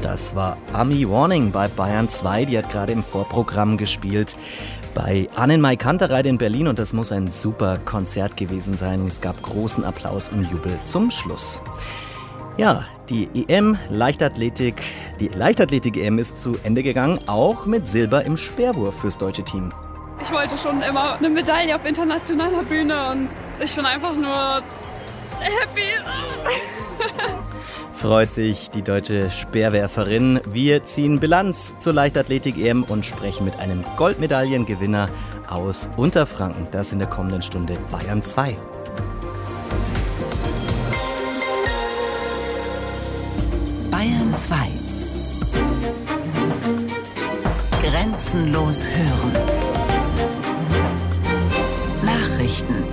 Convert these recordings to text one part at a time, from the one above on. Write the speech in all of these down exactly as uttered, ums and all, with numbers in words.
Das war Ami Warning bei Bayern zwei, die hat gerade im Vorprogramm gespielt bei Annenmai Kantereit in Berlin und das muss ein super Konzert gewesen sein. Es gab großen Applaus und Jubel zum Schluss. Ja, die E M Leichtathletik, die Leichtathletik-E M ist zu Ende gegangen, auch mit Silber im Speerwurf fürs deutsche Team. Ich wollte schon immer eine Medaille auf internationaler Bühne und ich bin einfach nur happy. Freut sich die deutsche Speerwerferin. Wir ziehen Bilanz zur Leichtathletik-E M und sprechen mit einem Goldmedaillengewinner aus Unterfranken. Das in der kommenden Stunde Bayern zwei. Bayern zwei. Grenzenlos hören. Nachrichten.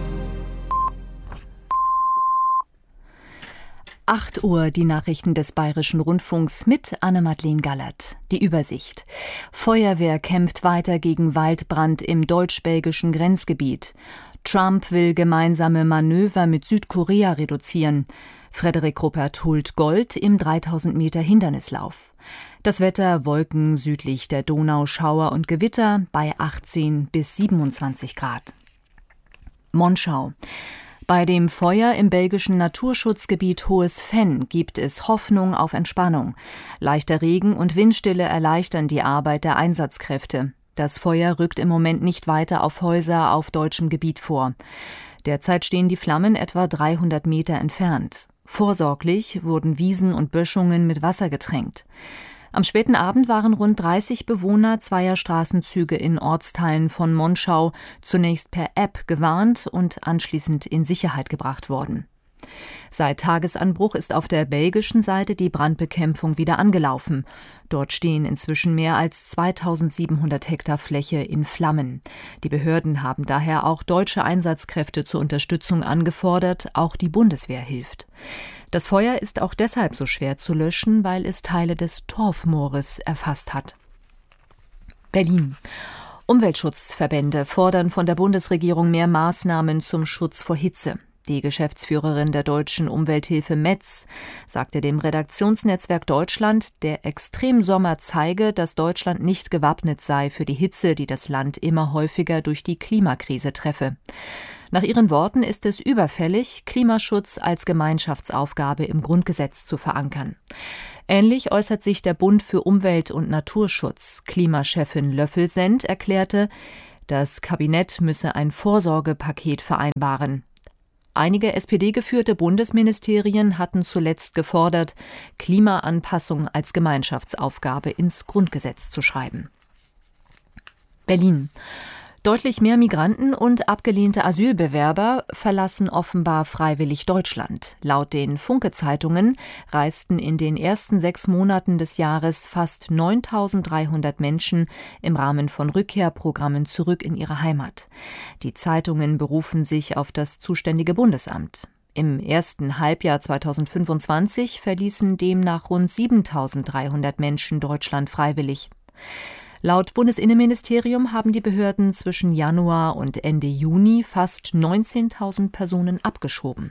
acht Uhr die Nachrichten des Bayerischen Rundfunks mit Anne-Madeleine Gallert. Die Übersicht. Feuerwehr kämpft weiter gegen Waldbrand im deutsch-belgischen Grenzgebiet. Trump will gemeinsame Manöver mit Südkorea reduzieren. Frederik Ruppert holt Gold im dreitausend Meter Hindernislauf. Das Wetter: Wolken südlich der Donau, Schauer und Gewitter bei achtzehn bis siebenundzwanzig Grad. Monschau. Bei dem Feuer im belgischen Naturschutzgebiet Hohes Venn gibt es Hoffnung auf Entspannung. Leichter Regen und Windstille erleichtern die Arbeit der Einsatzkräfte. Das Feuer rückt im Moment nicht weiter auf Häuser auf deutschem Gebiet vor. Derzeit stehen die Flammen etwa dreihundert Meter entfernt. Vorsorglich wurden Wiesen und Böschungen mit Wasser getränkt. Am späten Abend waren rund dreißig Bewohner zweier Straßenzüge in Ortsteilen von Monschau zunächst per App gewarnt und anschließend in Sicherheit gebracht worden. Seit Tagesanbruch ist auf der belgischen Seite die Brandbekämpfung wieder angelaufen. Dort stehen inzwischen mehr als zweitausendsiebenhundert Hektar Fläche in Flammen. Die Behörden haben daher auch deutsche Einsatzkräfte zur Unterstützung angefordert, auch die Bundeswehr hilft. Das Feuer ist auch deshalb so schwer zu löschen, weil es Teile des Torfmoores erfasst hat. Berlin. Umweltschutzverbände fordern von der Bundesregierung mehr Maßnahmen zum Schutz vor Hitze. Die Geschäftsführerin der Deutschen Umwelthilfe Metz sagte dem Redaktionsnetzwerk Deutschland, der Extremsommer zeige, dass Deutschland nicht gewappnet sei für die Hitze, die das Land immer häufiger durch die Klimakrise treffe. Nach ihren Worten ist es überfällig, Klimaschutz als Gemeinschaftsaufgabe im Grundgesetz zu verankern. Ähnlich äußert sich der Bund für Umwelt- und Naturschutz. Klimachefin Löffelsend erklärte, das Kabinett müsse ein Vorsorgepaket vereinbaren. Einige S P D-geführte Bundesministerien hatten zuletzt gefordert, Klimaanpassung als Gemeinschaftsaufgabe ins Grundgesetz zu schreiben. Berlin. Deutlich mehr Migranten und abgelehnte Asylbewerber verlassen offenbar freiwillig Deutschland. Laut den Funke-Zeitungen reisten in den ersten sechs Monaten des Jahres fast neuntausenddreihundert Menschen im Rahmen von Rückkehrprogrammen zurück in ihre Heimat. Die Zeitungen berufen sich auf das zuständige Bundesamt. Im ersten Halbjahr zweitausendfünfundzwanzig verließen demnach rund siebentausenddreihundert Menschen Deutschland freiwillig. Laut Bundesinnenministerium haben die Behörden zwischen Januar und Ende Juni fast neunzehntausend Personen abgeschoben.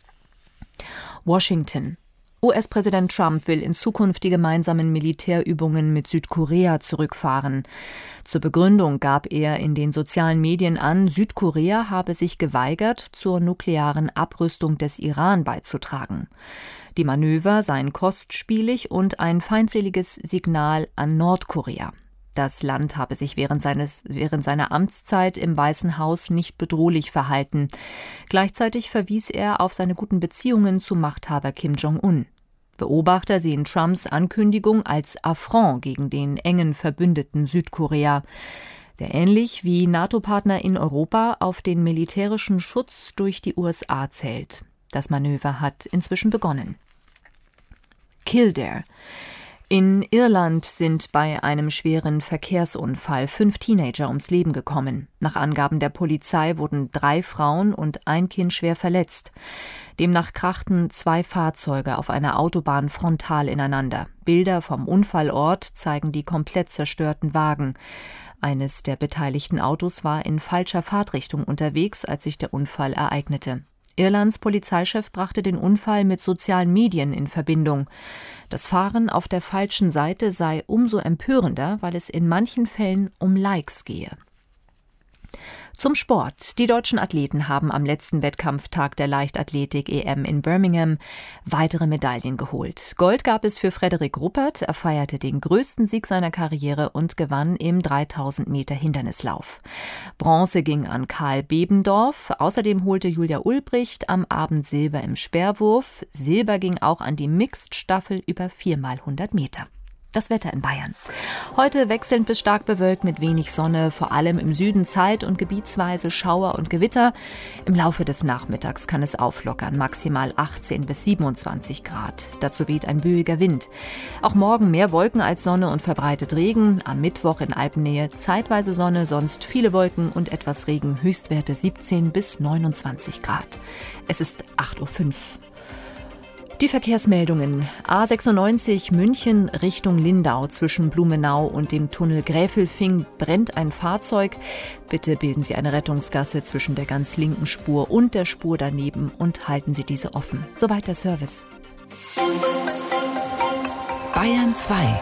Washington. U S-Präsident Trump will in Zukunft die gemeinsamen Militärübungen mit Südkorea zurückfahren. Zur Begründung gab er in den sozialen Medien an, Südkorea habe sich geweigert, zur nuklearen Abrüstung des Iran beizutragen. Die Manöver seien kostspielig und ein feindseliges Signal an Nordkorea. Das Land habe sich während, seines, während seiner Amtszeit im Weißen Haus nicht bedrohlich verhalten. Gleichzeitig verwies er auf seine guten Beziehungen zu Machthaber Kim Jong-un. Beobachter sehen Trumps Ankündigung als Affront gegen den engen Verbündeten Südkorea, der ähnlich wie NATO-Partner in Europa auf den militärischen Schutz durch die U S A zählt. Das Manöver hat inzwischen begonnen. Kildare. In Irland sind bei einem schweren Verkehrsunfall fünf Teenager ums Leben gekommen. Nach Angaben der Polizei wurden drei Frauen und ein Kind schwer verletzt. Demnach krachten zwei Fahrzeuge auf einer Autobahn frontal ineinander. Bilder vom Unfallort zeigen die komplett zerstörten Wagen. Eines der beteiligten Autos war in falscher Fahrtrichtung unterwegs, als sich der Unfall ereignete. Irlands Polizeichef brachte den Unfall mit sozialen Medien in Verbindung. Das Fahren auf der falschen Seite sei umso empörender, weil es in manchen Fällen um Likes gehe. Zum Sport. Die deutschen Athleten haben am letzten Wettkampftag der Leichtathletik-E M in Birmingham weitere Medaillen geholt. Gold gab es für Frederik Ruppert. Er feierte den größten Sieg seiner Karriere und gewann im dreitausend Meter Hindernislauf. Bronze ging an Karl Bebendorf. Außerdem holte Julia Ulbricht am Abend Silber im Speerwurf. Silber ging auch an die Mixed-Staffel über vier mal hundert Meter. Das Wetter in Bayern. Heute wechselnd bis stark bewölkt mit wenig Sonne, vor allem im Süden zeit- und gebietsweise Schauer und Gewitter. Im Laufe des Nachmittags kann es auflockern, maximal achtzehn bis siebenundzwanzig Grad. Dazu weht ein böiger Wind. Auch morgen mehr Wolken als Sonne und verbreitet Regen. Am Mittwoch in Alpennähe zeitweise Sonne, sonst viele Wolken und etwas Regen. Höchstwerte siebzehn bis neunundzwanzig Grad. Es ist acht Uhr fünf. Die Verkehrsmeldungen. A sechsundneunzig München Richtung Lindau zwischen Blumenau und dem Tunnel Gräfelfing brennt ein Fahrzeug. Bitte bilden Sie eine Rettungsgasse zwischen der ganz linken Spur und der Spur daneben und halten Sie diese offen. Soweit der Service. Bayern zwei.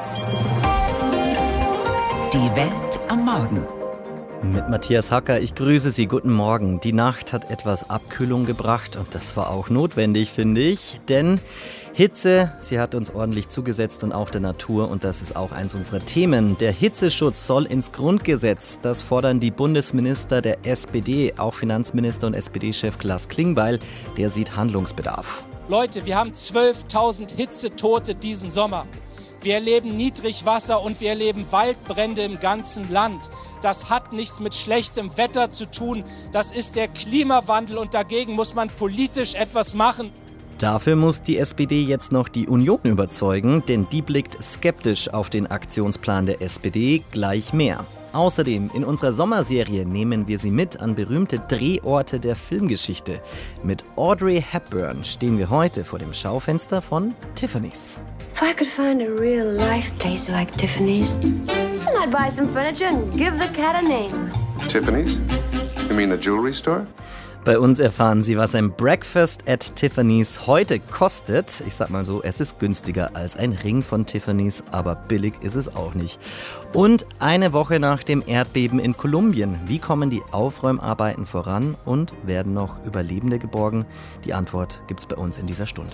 Die Welt am Morgen. Mit Matthias Hacker, ich grüße Sie, guten Morgen. Die Nacht hat etwas Abkühlung gebracht und das war auch notwendig, finde ich. Denn Hitze, sie hat uns ordentlich zugesetzt und auch der Natur und das ist auch eins unserer Themen. Der Hitzeschutz soll ins Grundgesetz, das fordern die Bundesminister der S P D, auch Finanzminister und S P D-Chef Klaas Klingbeil, der sieht Handlungsbedarf. Leute, wir haben zwölftausend Hitzetote diesen Sommer. Wir erleben Niedrigwasser und wir erleben Waldbrände im ganzen Land. Das hat nichts mit schlechtem Wetter zu tun. Das ist der Klimawandel und dagegen muss man politisch etwas machen. Dafür muss die S P D jetzt noch die Union überzeugen, denn die blickt skeptisch auf den Aktionsplan der S P D. Gleich mehr. Außerdem, in unserer Sommerserie nehmen wir Sie mit an berühmte Drehorte der Filmgeschichte. Mit Audrey Hepburn stehen wir heute vor dem Schaufenster von Tiffany's. If I could find a real-life place like Tiffany's, I'd buy some furniture and give the cat a name. Tiffany's? You mean a jewelry store? Bei uns erfahren Sie, was ein Breakfast at Tiffany's heute kostet. Ich sag mal so, es ist günstiger als ein Ring von Tiffany's, aber billig ist es auch nicht. Und eine Woche nach dem Erdbeben in Kolumbien. Wie kommen die Aufräumarbeiten voran und werden noch Überlebende geborgen? Die Antwort gibt's bei uns in dieser Stunde.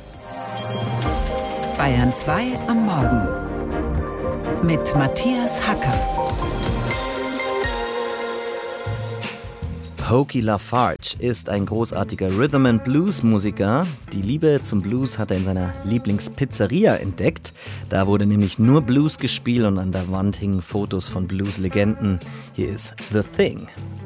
Bayern zwei am Morgen mit Matthias Hacker. Pokey LaFarge ist ein großartiger Rhythm-and-Blues-Musiker. Die Liebe zum Blues hat er in seiner Lieblingspizzeria entdeckt. Da wurde nämlich nur Blues gespielt und an der Wand hingen Fotos von Blues-Legenden. Hier ist The Thing.